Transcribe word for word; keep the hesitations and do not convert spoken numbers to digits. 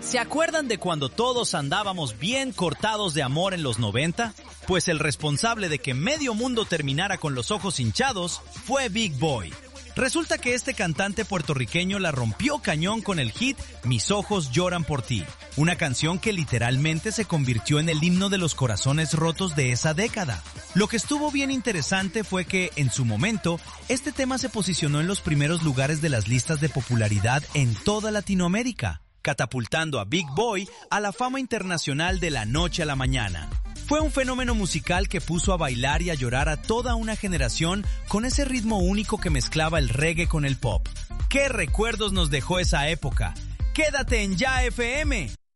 ¿Se acuerdan de cuando todos andábamos bien cortados de amor en los noventa? Pues el responsable de que medio mundo terminara con los ojos hinchados fue Big Boy. Resulta que este cantante puertorriqueño la rompió cañón con el hit Mis ojos lloran por ti, una canción que literalmente se convirtió en el himno de los corazones rotos de esa década. Lo que estuvo bien interesante fue que, en su momento, este tema se posicionó en los primeros lugares de las listas de popularidad en toda Latinoamérica, catapultando a Big Boy a la fama internacional de la noche a la mañana. Fue un fenómeno musical que puso a bailar y a llorar a toda una generación con ese ritmo único que mezclaba el reggae con el pop. ¿Qué recuerdos nos dejó esa época? ¡Quédate en Ya F M!